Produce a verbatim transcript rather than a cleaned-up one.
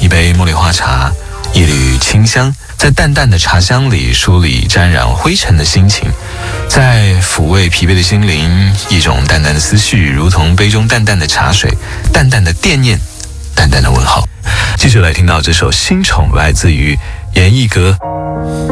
一杯茉莉花茶，一缕清香，在淡淡的茶香里梳理沾染灰尘的心情，在抚慰疲惫的心灵，一种淡淡的思绪，如同杯中淡淡的茶水，淡淡的惦念，淡淡的问候。继续来听到这首《新宠》，来自于严艺格。